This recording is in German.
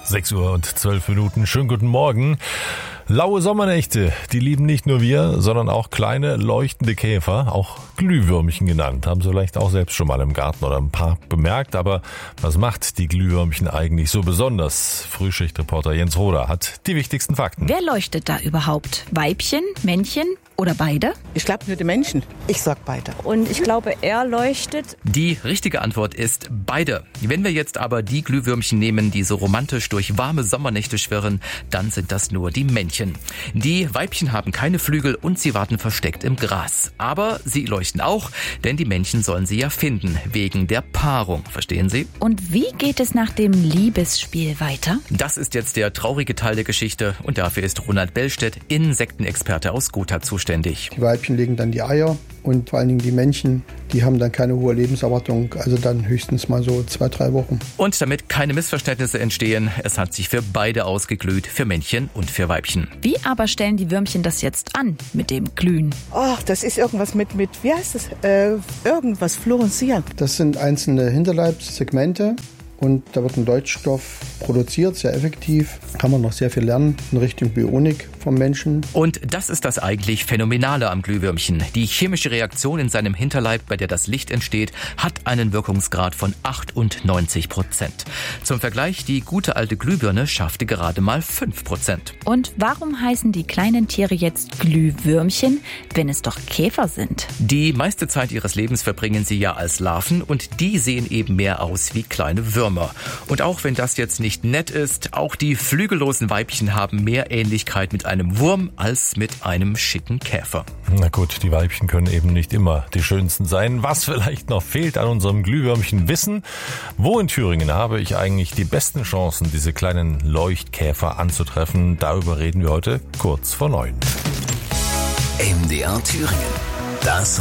6:12 Uhr. Schönen guten Morgen. Laue Sommernächte, die lieben nicht nur wir, sondern auch kleine leuchtende Käfer, auch Glühwürmchen genannt. Haben Sie vielleicht auch selbst schon mal im Garten oder im Park bemerkt. Aber was macht die Glühwürmchen eigentlich so besonders? Frühschichtreporter Jens Roder hat die wichtigsten Fakten. Wer leuchtet da überhaupt? Weibchen, Männchen oder beide? Ich glaube nur die Menschen. Ich sag beide. Und ich glaube, er leuchtet. Die richtige Antwort ist beide. Wenn wir jetzt aber die Glühwürmchen nehmen, die so romantisch durch warme Sommernächte schwirren, dann sind das nur die Männchen. Die Weibchen haben keine Flügel und sie warten versteckt im Gras. Aber sie leuchten auch, denn die Männchen sollen sie ja finden, wegen der Paarung. Verstehen Sie? Und wie geht es nach dem Liebesspiel weiter? Das ist jetzt der traurige Teil der Geschichte und dafür ist Ronald Bellstedt, Insektenexperte aus Gotha, zuständig. Die Weibchen legen dann die Eier und vor allen Dingen die Männchen, die haben dann keine hohe Lebenserwartung, also dann höchstens mal so 2-3 Wochen. Und damit keine Missverständnisse entstehen, es hat sich für beide ausgeglüht, für Männchen und für Weibchen. Wie aber stellen die Würmchen das jetzt an mit dem Glühen? Ach, das ist irgendwas mit wie heißt das? Irgendwas fluoreszieren. Das sind einzelne Hinterleibssegmente. Und da wird ein Leuchtstoff produziert, sehr effektiv. Kann man noch sehr viel lernen in Richtung Bionik vom Menschen. Und das ist das eigentlich Phänomenale am Glühwürmchen. Die chemische Reaktion in seinem Hinterleib, bei der das Licht entsteht, hat einen Wirkungsgrad von 98%. Zum Vergleich, die gute alte Glühbirne schaffte gerade mal 5%. Und warum heißen die kleinen Tiere jetzt Glühwürmchen, wenn es doch Käfer sind? Die meiste Zeit ihres Lebens verbringen sie ja als Larven und die sehen eben mehr aus wie kleine Würmer. Und auch wenn das jetzt nicht nett ist, auch die flügellosen Weibchen haben mehr Ähnlichkeit mit einem Wurm als mit einem schicken Käfer. Na gut, die Weibchen können eben nicht immer die schönsten sein. Was vielleicht noch fehlt an unserem Glühwürmchen-Wissen? Wo in Thüringen habe ich eigentlich die besten Chancen, diese kleinen Leuchtkäfer anzutreffen? Darüber reden wir heute kurz vor 9. MDR Thüringen. Das